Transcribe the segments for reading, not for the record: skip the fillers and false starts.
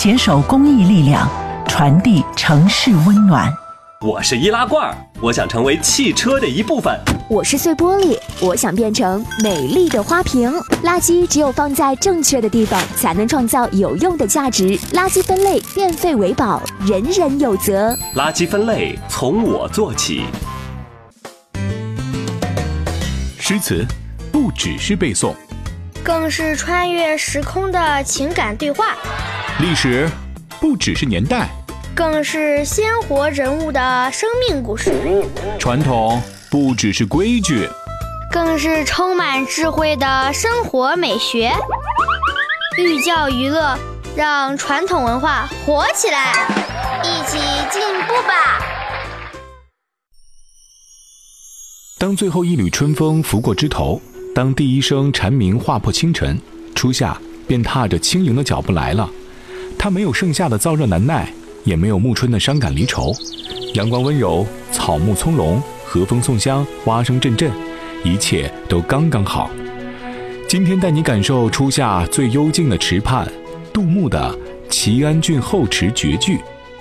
携手公益力量，传递城市温暖。 我是易拉罐，我想成为汽车的一部分。 我是碎玻璃，我想变成美丽的花瓶。垃圾只有放在正确的地方，才能创造有用的价值。垃圾分类，变废为宝，人人有责。 垃圾分类从我做起。 诗词不只是背诵， 更是穿越时空的情感对话。 历史不只是年代， 更是鲜活人物的生命故事。 传统不只是规矩， 更是充满智慧的生活美学。寓教于乐，让传统文化活起来，一起进步吧。 当最后一缕春风拂过枝头，当第一声蝉鸣划破清晨，初夏便踏着轻盈的脚步来了。它没有盛夏的燥热难耐，也没有暮春的伤感离愁，阳光温柔，草木葱茏，和风送香，花声阵阵，一切都刚刚好。今天带你感受初夏最幽静的池畔，杜牧的《齐安郡后池绝句》。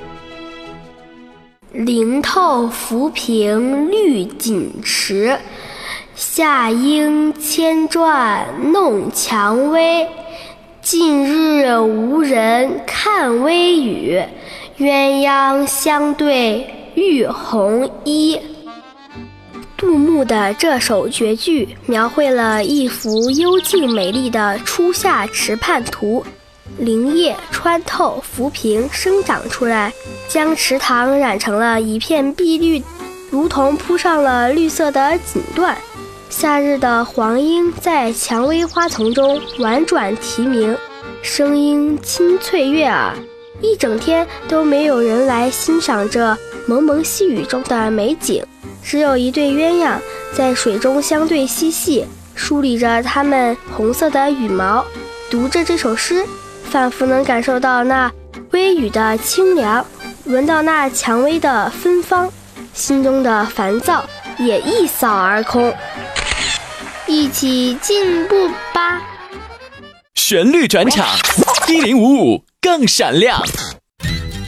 林透浮萍绿锦池，夏莺千啭弄蔷薇。近日无人看微雨，鸳鸯相对浴红衣。杜牧的这首绝句描绘了一幅幽静美丽的初夏池畔图，林叶穿透浮萍生长出来，将池塘染成了一片碧绿，如同铺上了绿色的锦缎。夏日的黄莺在蔷薇花丛中婉转啼鸣，声音清脆悦耳，一整天都没有人来欣赏这蒙蒙细雨中的美景，只有一对鸳鸯在水中相对嬉戏，梳理着它们红色的羽毛。读着这首诗，仿佛能感受到那微雨的清凉，闻到那蔷薇的芬芳，心中的烦躁也一扫而空。一起进步吧！ 旋律转场，1055更闪亮。